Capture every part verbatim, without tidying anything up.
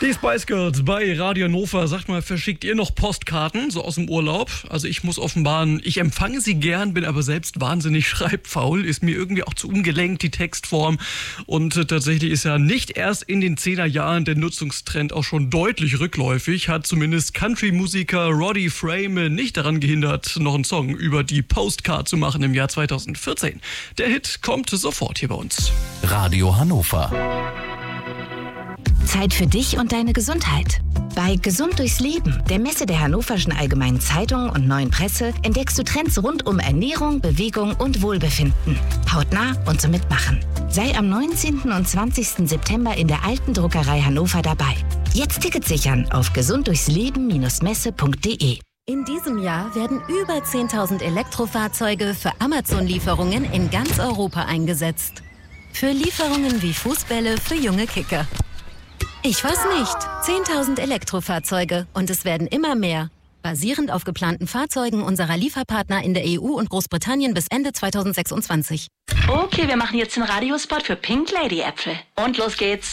Die Spice Girls bei Radio Hannover. Sagt mal, verschickt ihr noch Postkarten, so aus dem Urlaub? Also ich muss offenbaren, ich empfange sie gern, bin aber selbst wahnsinnig schreibfaul. Ist mir irgendwie auch zu ungelenkt, die Textform. Und äh, tatsächlich ist ja nicht erst in den zehner Jahren der Nutzungstrend auch schon deutlich rückläufig. Hat zumindest Country-Musiker Roddy Frame nicht daran gehindert, noch einen Song über die Postcard zu machen im Jahr zweitausendvierzehn. Der Hit kommt sofort hier bei uns. Radio Hannover. Zeit für dich und deine Gesundheit. Bei Gesund durchs Leben, der Messe der Hannoverschen Allgemeinen Zeitung und Neuen Presse, entdeckst du Trends rund um Ernährung, Bewegung und Wohlbefinden. Hautnah und zum Mitmachen. Sei am neunzehnten und zwanzigsten September in der Alten Druckerei Hannover dabei. Jetzt Tickets sichern auf gesund durchs leben Messe punkt de. In diesem Jahr werden über zehntausend Elektrofahrzeuge für Amazon-Lieferungen in ganz Europa eingesetzt. Für Lieferungen wie Fußbälle für junge Kicker. Ich weiß nicht. zehntausend Elektrofahrzeuge und es werden immer mehr. Basierend auf geplanten Fahrzeugen unserer Lieferpartner in der E U und Großbritannien bis Ende zweitausendsechsundzwanzig. Okay, wir machen jetzt den Radiospot für Pink Lady Äpfel. Und los geht's.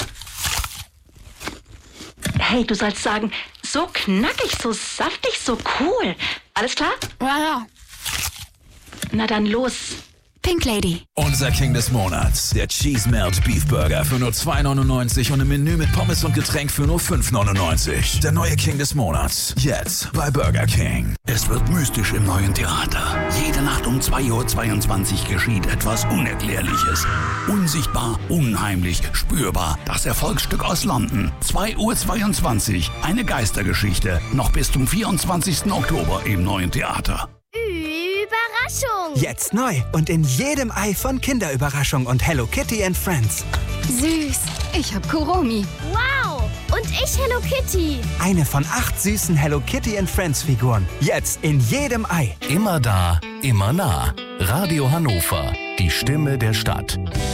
Hey, du sollst sagen, so knackig, so saftig, so cool. Alles klar? Ja, ja. Na dann los. Pink Lady. Unser King des Monats, der Cheese Melt Beef Burger für nur zwei neunundneunzig und im Menü mit Pommes und Getränk für nur fünf neunundneunzig. Der neue King des Monats, jetzt bei Burger King. Es wird mystisch im neuen Theater. Jede Nacht um zwei Uhr zweiundzwanzig geschieht etwas Unerklärliches. Unsichtbar, unheimlich, spürbar. Das Erfolgsstück aus London. zwei Uhr zweiundzwanzig. Eine Geistergeschichte. Noch bis zum vierundzwanzigsten Oktober im neuen Theater. Überraschung! Jetzt neu und in jedem Ei von Kinderüberraschung und Hello Kitty and Friends. Süß. Ich hab Kuromi. Wow! Und ich Hello Kitty. Eine von acht süßen Hello Kitty and Friends Figuren. Jetzt in jedem Ei. Immer da, immer nah. Radio Hannover, die Stimme der Stadt.